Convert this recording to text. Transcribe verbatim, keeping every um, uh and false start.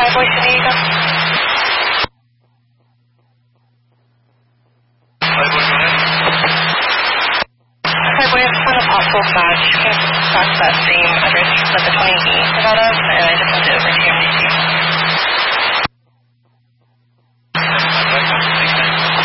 five Boise, San Diego. five Boise, go ahead. five Boise, I just found a possible match. Can you talk to that same address that the twenty-eight is out of, and I just sent it over to